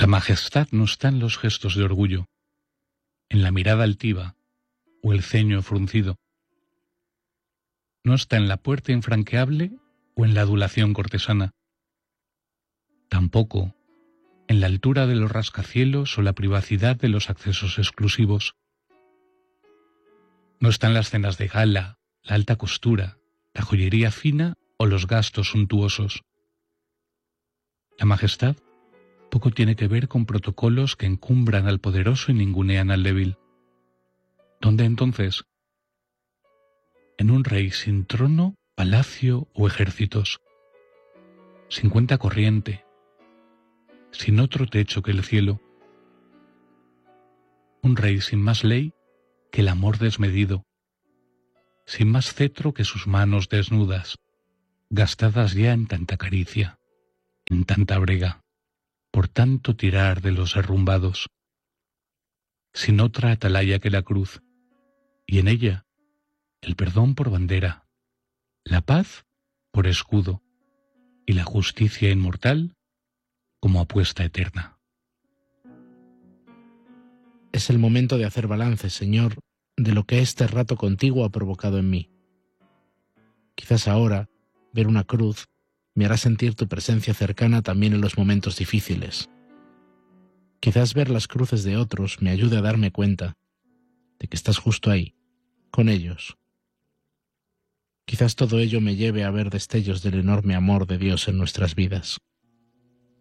La majestad no está en los gestos de orgullo, en la mirada altiva o el ceño fruncido. No está en la puerta infranqueable o en la adulación cortesana. Tampoco en la altura de los rascacielos o la privacidad de los accesos exclusivos. No está en las cenas de gala, la alta costura, la joyería fina o los gastos suntuosos. La majestad poco tiene que ver con protocolos que encumbran al poderoso y ningunean al débil. ¿Dónde entonces? En un rey sin trono, palacio o ejércitos, sin cuenta corriente, sin otro techo que el cielo. Un rey sin más ley que el amor desmedido, sin más cetro que sus manos desnudas, gastadas ya en tanta caricia, en tanta brega, por tanto tirar de los derrumbados, sin otra atalaya que la cruz, y en ella el perdón por bandera, la paz por escudo y la justicia inmortal como apuesta eterna. Es el momento de hacer balance, Señor, de lo que este rato contigo ha provocado en mí. Quizás ahora, ver una cruz me hará sentir tu presencia cercana también en los momentos difíciles. Quizás ver las cruces de otros me ayude a darme cuenta de que estás justo ahí, con ellos. Quizás todo ello me lleve a ver destellos del enorme amor de Dios en nuestras vidas.